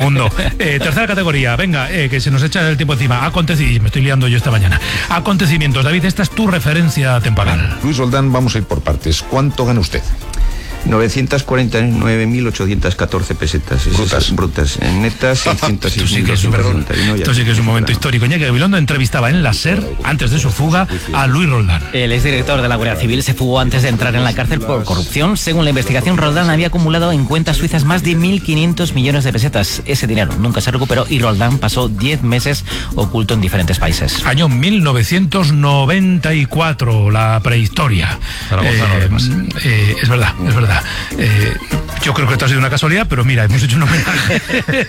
mundo. Tercera categoría, venga, que se nos echa el tiempo encima. Acontecimientos, me estoy liando yo esta mañana. Acontecimientos, David, esta es tu referencia temporal. Luis Roldán, vamos a ir por partes. ¿Cuánto gana usted? 949.814 pesetas. Brutas. En netas, 606. Esto sí que es un momento histórico. Iñaki Gabilondo entrevistaba en la SER, antes de su fuga, a Luis Roldán. El exdirector de la Guardia Civil se fugó antes de entrar en la cárcel por corrupción. Según la investigación, Roldán había acumulado en cuentas suizas más de 1.500 millones de pesetas. Ese dinero nunca se recuperó y Roldán pasó 10 meses oculto en diferentes países. Año 1994, la prehistoria. Es verdad. Yo creo que esto ha sido una casualidad, pero mira, hemos hecho un homenaje.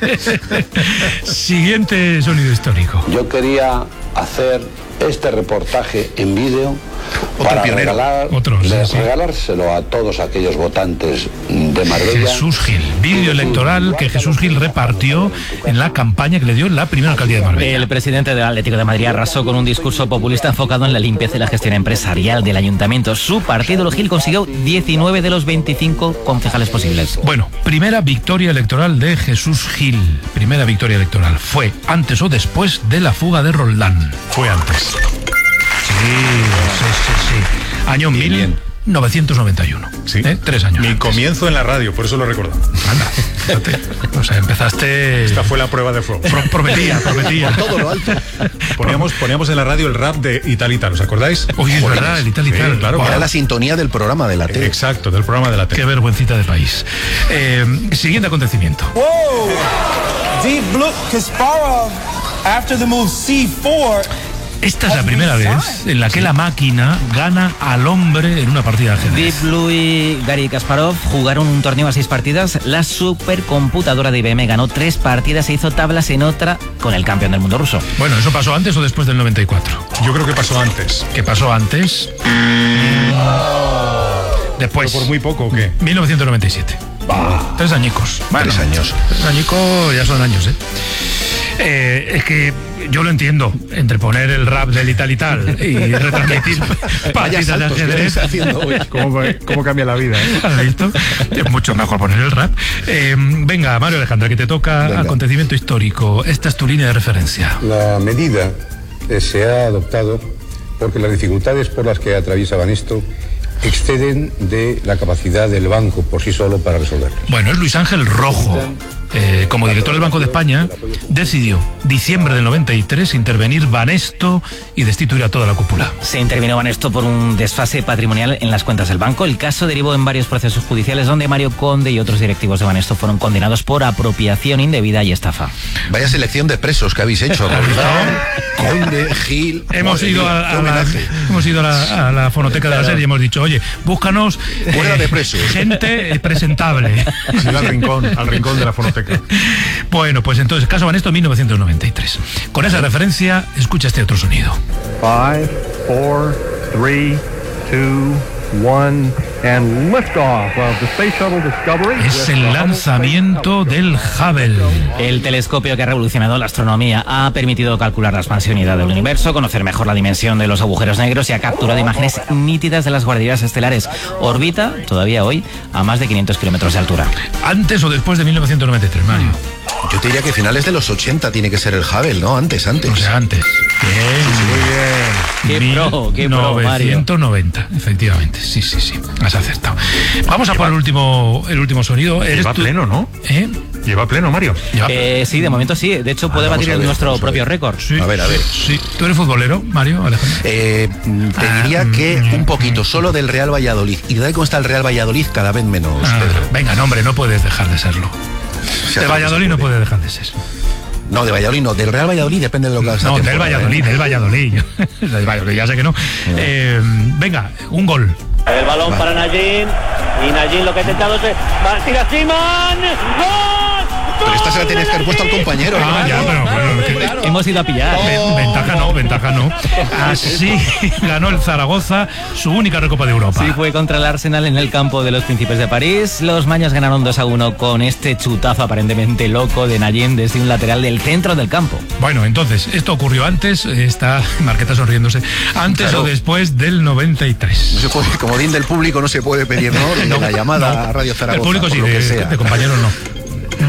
Siguiente sonido histórico. Yo quería hacer este reportaje en vídeo para regalárselo a todos aquellos votantes de Marbella. Jesús Gil, vídeo electoral que Jesús Gil repartió en la campaña que le dio en la primera alcaldía de Marbella. El presidente del Atlético de Madrid arrasó con un discurso populista enfocado en la limpieza y la gestión empresarial del ayuntamiento. Su partido, el Gil, consiguió 19 de los 25 concejales posibles. Bueno, primera victoria electoral de Jesús Gil. Primera victoria electoral. ¿Fue antes o después de la fuga de Roldán? Fue antes. Sí. Año 1991. Sí. 3 años. Mi comienzo en la radio, por eso lo recuerdo. Anda, fíjate. O sea, empezaste... Esta fue la prueba de fuego. Prometía. Por todo lo alto. Poníamos en la radio el rap de Italita, ¿os acordáis? Oye, es verdad, el Italita. Sí, claro. Era la sintonía del programa de la tele. Exacto, del programa de la tele. Qué vergüencita de país. Siguiente acontecimiento. Whoa! Deep Blue Kasparov, after the move C4... Esta es la primera vez en la que la máquina gana al hombre en una partida de ajedrez. Deep Blue y Garry Kasparov jugaron un torneo a 6 partidas. La supercomputadora de IBM ganó 3 partidas e hizo tablas en otra con el campeón del mundo ruso. Bueno, ¿eso pasó antes o después del 94? Yo creo que pasó antes. ¿Qué pasó antes? Después. ¿Pero por muy poco o qué? 1997. 3 añicos. Bueno, 3 años. 3 añicos ya son años, es que yo lo entiendo, entre poner el rap del Italital y retransmitir partidas de ajedrez. ¿Cómo cambia la vida? ¿Has visto? Es mucho mejor poner el rap. Venga, Mario Alejandra, que te toca. Acontecimiento histórico. Esta es tu línea de referencia. La medida se ha adoptado porque las dificultades por las que atraviesa Banesto exceden de la capacidad del banco por sí solo para resolverlo. Bueno, es Luis Ángel Rojo. Como director del Banco de España, decidió, diciembre del 93, intervenir Banesto y destituir a toda la cúpula. Se intervino Banesto por un desfase patrimonial en las cuentas del banco. El caso derivó en varios procesos judiciales donde Mario Conde y otros directivos de Banesto fueron condenados por apropiación indebida y estafa. Vaya selección de presos que habéis hecho. Conde, Gil... Hemos ido a la fonoteca de la serie y hemos dicho, oye, búscanos de presos. Gente presentable. Sí, al rincón de la fonoteca. Bueno, pues entonces, caso Banesto, 1993. Con esa referencia, escucha este otro sonido. 5, 4, 3, 2, 1, and liftoff of the Space Shuttle Discovery. Es el lanzamiento del Hubble. El telescopio que ha revolucionado la astronomía ha permitido calcular la expansionidad del universo, conocer mejor la dimensión de los agujeros negros y ha capturado imágenes nítidas de las guarderías estelares. Orbita, todavía hoy, a más de 500 kilómetros de altura. ¿Antes o después de 1993, Mario? Yo te diría que finales de los 80 tiene que ser el Hubble, ¿no? Antes. O sea, antes. Bien. Qué pro, Mario. 1990, efectivamente. Sí. Has acertado. Vamos a por el último sonido. Lleva pleno, ¿no? Lleva pleno, Mario. Sí, de momento sí. De hecho, puede batir nuestro propio récord. Sí. A ver. Sí. ¿Tú eres futbolero, Mario, Alejandro? Te diría que un poquito, solo del Real Valladolid. Y de cómo está el Real Valladolid, cada vez menos, Pedro. Venga, no, hombre, no puedes dejar de serlo. De Valladolid no puede dejar de ser. No, de Valladolid no, del Real Valladolid depende de lo que hagas. No, del Valladolid. Del Valladolid, ya sé que no. Venga, un gol. El balón para Nayín. Y Nayín lo que ha intentado es... ¡Tira Simón! ¡Gol! Pero esta se la tenías que haber puesto al compañero. Claro. Hemos ido a pillar. Ventaja no. Así ganó el Zaragoza su única Recopa de Europa. Sí, fue contra el Arsenal en el campo de los Príncipes de París. Los maños ganaron 2-1 con este chutazo aparentemente loco de Nayín desde un lateral del centro del campo. Bueno, entonces, esto ocurrió antes, está Marqueta sonriéndose, antes o después del 93. No se puede, comodín del público no se puede pedir, ¿no? La llamada a Radio Zaragoza. El público sí, de compañeros no.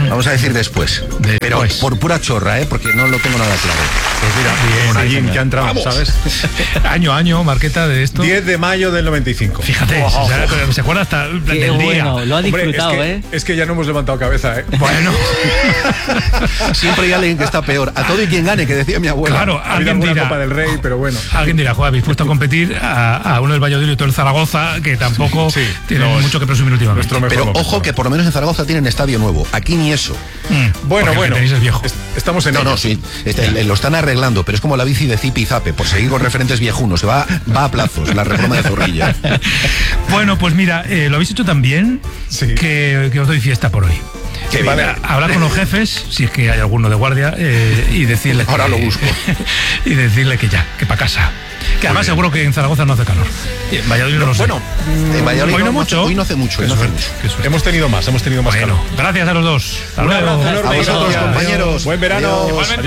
Vamos a decir después. Pero por pura chorra, porque no lo tengo nada claro. Pues mira, con Allín que ha entrado, ¿sabes? Año a año, Marqueta, de esto. 10 de mayo del 95. Fíjate, se acuerda hasta el del día. Lo ha disfrutado, es que ya no hemos levantado cabeza, Bueno. Siempre hay alguien que está peor. A todo y quien gane, que decía mi abuela. Claro, alguien dirá Copa del Rey, pero bueno. Alguien dirá, joder, habéis puesto a competir a uno del Valladolid y otro del Zaragoza, que tampoco tiene mucho que presumir últimamente. Pero ojo que por lo menos en Zaragoza tienen estadio nuevo. Aquí ni eso. Bueno. Es viejo. Estamos en No, sí. Lo están arreglando, pero es como la bici de Zipi y Zape, por seguir con referentes viejunos. Se va a plazos, la reforma de Zorrilla. Bueno, pues mira, lo habéis hecho tan bien que os doy fiesta por hoy. Hablar con los jefes, si es que hay alguno de guardia, y decirle ahora lo busco. Y decirle que para casa. Que además seguro que en Zaragoza no hace calor. En Valladolid no lo sé. Bueno, en Valladolid hoy no mucho. Hoy no hace mucho. Hemos tenido más calor. Gracias a los dos. Hasta luego. A vosotros, compañeros. Buen verano.